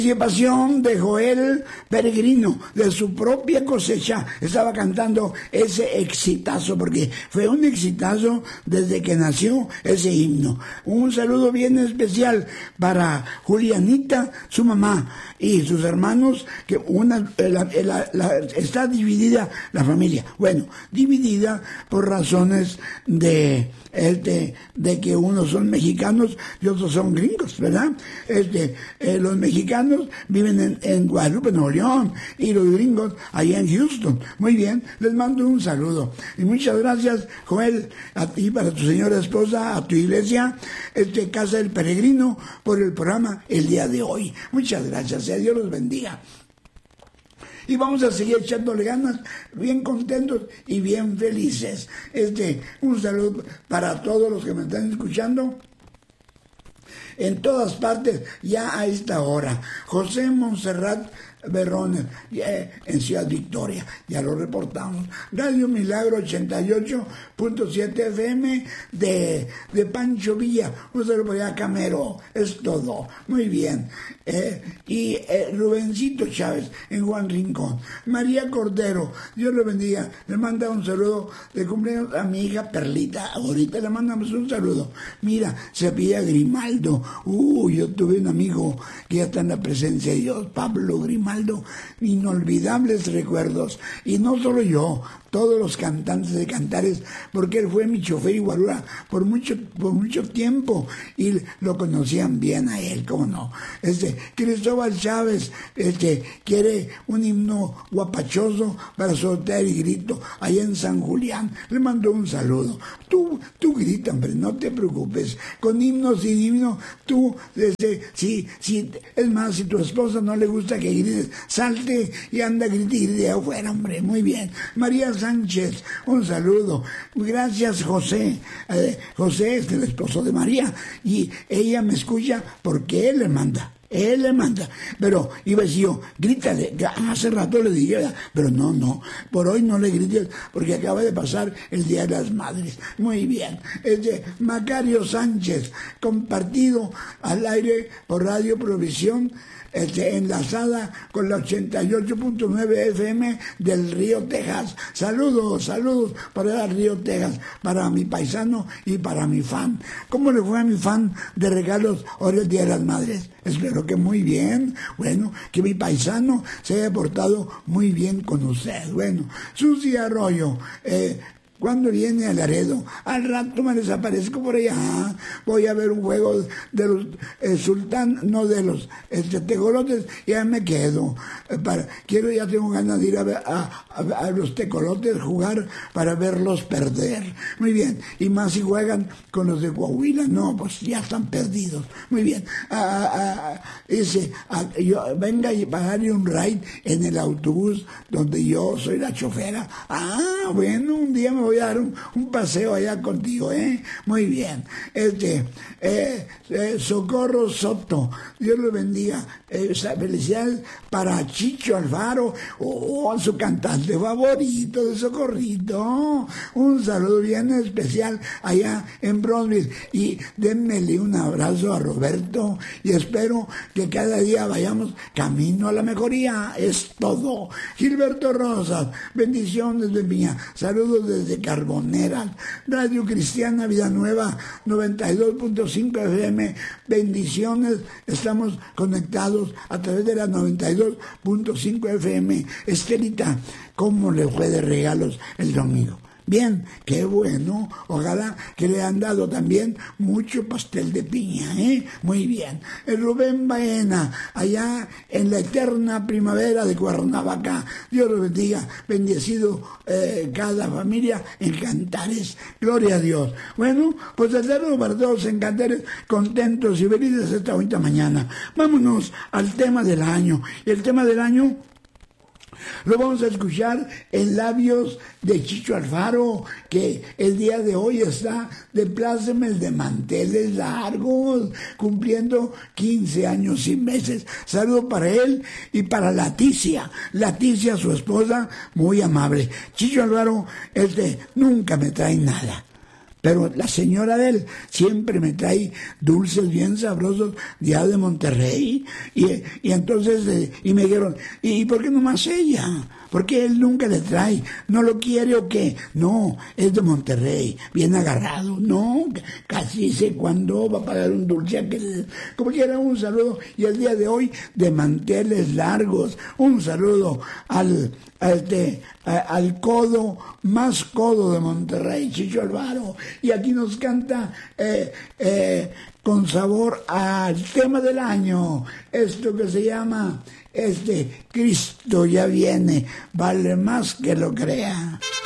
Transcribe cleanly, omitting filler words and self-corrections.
Participación de Joel Peregrino, de su propia cosecha, estaba cantando ese exitazo, porque fue un exitazo desde que nació ese himno. Un saludo bien especial para Julianita, su mamá, y sus hermanos, que está dividida la familia. Bueno, dividida por razones de que unos son mexicanos y otros son gringos, ¿verdad? Los mexicanos viven en Guadalupe, Nuevo León, y los gringos allá en Houston. Muy bien, les mando un saludo. Y muchas gracias, Joel, a ti, para tu señora esposa, a tu iglesia, Casa del Peregrino, por el programa el día de hoy. Muchas gracias, y Dios los bendiga. Y vamos a seguir echándole ganas, bien contentos y bien felices. Un saludo para todos los que me están escuchando en todas partes, ya a esta hora. José Montserrat Berrones, en Ciudad Victoria, ya lo reportamos. Radio Milagro 88.7 FM de Pancho Villa, un saludo por allá, Camero, es todo, muy bien. Y Rubencito Chávez en Juan Rincón. María Cordero, Dios le bendiga, le manda un saludo de cumpleaños a mi hija Perlita, ahorita le mandamos un saludo. Mira, se apellida Grimaldo. Yo tuve un amigo que ya está en la presencia de Dios, Pablo Grimaldo. Inolvidables recuerdos, y no solo yo, todos los cantantes de Cantares, porque él fue mi chofer y guarura por mucho tiempo, y lo conocían bien a él, cómo no. Cristóbal Chávez quiere un himno guapachoso para soltar el grito allá en San Julián, le mando un saludo. Tú grita, hombre, no te preocupes, con himnos y himnos, tú, si es más, si tu esposa no le gusta que grites, salte y anda, grite afuera, hombre, muy bien. María Sánchez, un saludo. Gracias, José. José es el esposo de María, y ella me escucha porque él le manda. Pero iba a decir yo, grítale, hace rato le dije, pero no, por hoy no le grites, porque acaba de pasar el Día de las Madres. Muy bien. Macario Sánchez, compartido al aire por Radio Provisión, enlazada con la 88.9 FM del Río Texas. Saludos para el Río Texas, para mi paisano y para mi fan. ¿Cómo le fue a mi fan de regalos hoy el Día de las Madres? Espero que muy bien. Bueno, que mi paisano se haya portado muy bien con usted. Bueno, Susi Arroyo, ¿cuándo viene a Laredo? Al rato me desaparezco por allá. Voy a ver un juego de los Sultán, no de los tecolotes, y ya me quedo. Ya tengo ganas de ir a ver a los tecolotes jugar para verlos perder. Muy bien. Y más si juegan con los de Coahuila, no, pues ya están perdidos. Muy bien. Venga y pagarle un ride en el autobús donde yo soy la chofera. Bueno, un día me voy a dar un paseo allá contigo, muy bien. Socorro Soto, Dios lo bendiga. Felicidades para Chicho Alfaro, su cantante favorito de Socorrito. Un saludo bien especial allá en Bronzeville, y denmele un abrazo a Roberto, y espero que cada día vayamos camino a la mejoría. Es todo. Gilberto Rosas, bendiciones de mía, saludos desde Carbonera. Radio Cristiana Vida Nueva 92.5 FM, bendiciones, estamos conectados a través de la 92.5 FM. Estelita, ¿cómo le fue de regalos el domingo? Bien, qué bueno. Ojalá que le han dado también mucho pastel de piña, Muy bien. El Rubén Baena, allá en la eterna primavera de Cuernavaca. Dios lo bendiga. Bendecido cada familia en Cantares. Gloria a Dios. Bueno, pues eterno para todos en Cantares, contentos y felices esta bonita mañana. Vámonos al tema del año. Y el tema del año lo vamos a escuchar en labios de Chicho Alfaro, que el día de hoy está de plácemes de manteles largos, cumpliendo 15 años y meses. Saludo para él y para Leticia, su esposa, muy amable. Chicho Alfaro, nunca me trae nada. Pero la señora de él siempre me trae dulces bien sabrosos ya de Monterrey. Y entonces, y me dijeron, ¿y por qué nomás ella? ¿Por qué él nunca le trae? ¿No lo quiere o qué? No, es de Monterrey, bien agarrado. No, casi sé cuándo va a pagar un dulce a aquel. Como quiera, un saludo. Y el día de hoy, de manteles largos, un saludo al codo, más codo de Monterrey, Chicho Alvaro. Y aquí nos canta con sabor al tema del año, esto que se llama Cristo ya viene, vale más que lo crea.